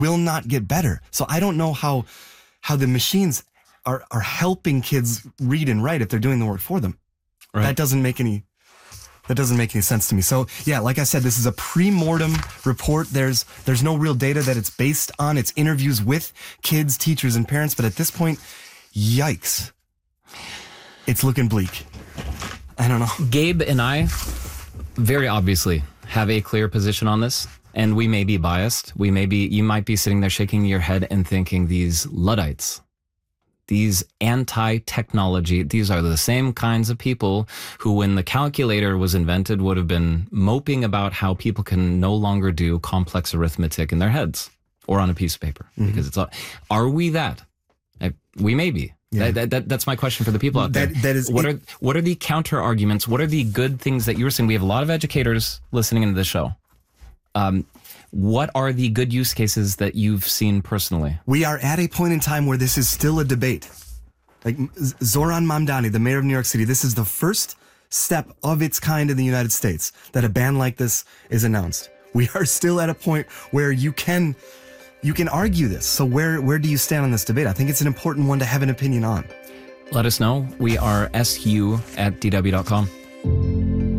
will not get better. So I don't know how the machines are helping kids read and write if they're doing the work for them. Right. That doesn't make any sense to me. So yeah, like I said, this is a pre-mortem report. There's no real data that it's based on. It's interviews with kids, teachers, and parents. But at this point, yikes. It's looking bleak. I don't know. Gabe and I very obviously have a clear position on this, and we may be biased. You might be sitting there shaking your head and thinking, these Luddites, these anti-technology, these are the same kinds of people who, when the calculator was invented, would have been moping about how people can no longer do complex arithmetic in their heads or on a piece of paper. Mm-hmm. Because it's all, are we that? We may be. Yeah. That's my question for the people out there. What are the counter arguments? What are the good things that you were saying? We have a lot of educators listening into the show. What are the good use cases that you've seen personally? We are at a point in time where this is still a debate. Like Zoran Mamdani, the mayor of New York City, this is the first step of its kind in the United States that a ban like this is announced. We are still at a point where you can argue this. So where do you stand on this debate? I think it's an important one to have an opinion on. Let us know. We are su@dw.com.